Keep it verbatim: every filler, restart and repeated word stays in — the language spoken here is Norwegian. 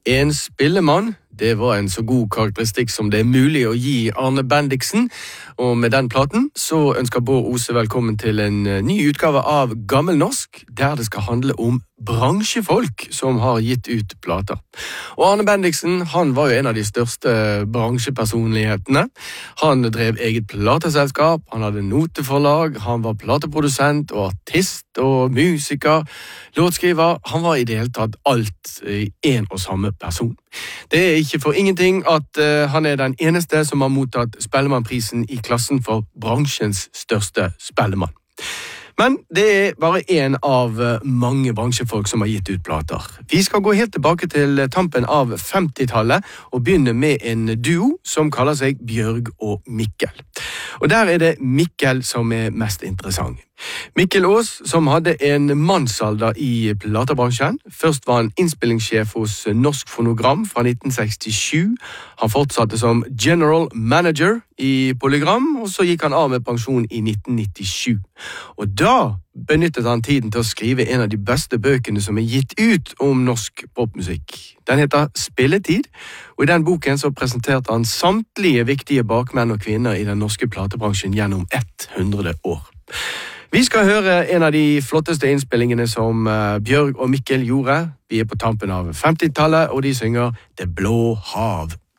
En spillemann, det var en så god karakteristikk som det er mulig å gi Arne Bendiksen, og med den platen så ønsker Bård Ose velkommen til en ny utgave av Gammelnorsk, der det skal handle om bransjefolk som har gitt ut plater. Og Arne Bendiksen, han var jo en av de største bransjepersonlighetene. Han drev eget plateselskap, han hadde noteforlag, han var plateprodusent og artist og musiker, låtskriver. Han var i det hele tatt alt i en og samme person. Det er ikke for ingenting at uh, han er den eneste som har mottatt Spellemannprisen i klassen for bransjens største spellemann. Men det er bare en av mange bransjefolk som har gitt ut plater. Vi skal gå helt tilbake til tampen av femtitallet og begynne med en duo som kaller seg Bjørg og Mikkel. Og der er det Mikkel som er mest interessant. Mikkel Aas, som hadde en mannsalder i platebransjen. Først var han innspillingssjef hos Norsk Fonogram fra nitten sekstisju. Han fortsatte som general manager i Polygram, og så gikk han av med pensjon i nitten nittisju. Og da benyttet han tiden til å skrive en av de beste bøkene som er gitt ut om norsk popmusikk. Den heter Spilletid, og i den boken så presenterte han samtlige viktige bakmenn og kvinner i den norske platebransjen gjennom hundre år. Vi skal høre en av de flotteste innspillingene som Bjørg og Mikkel gjorde. Vi er på tampen av femtitallet, og de synger Det blå hav.